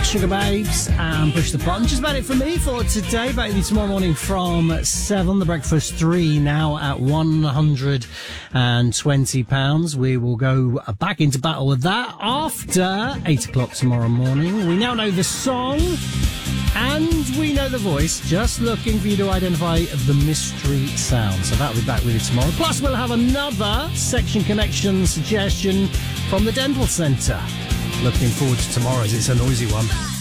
Sugar Babes and Push the Button. Just about it for me for today. Back with you tomorrow morning from 7. The Breakfast 3 now at £120. We will go back into battle with that after 8 o'clock tomorrow morning. We now know the song and we know the voice. Just looking for you to identify the mystery sound. So that'll be back with you tomorrow. Plus we'll have another Section Connection suggestion from the Dental Centre. Looking forward to tomorrow's. It's a noisy one.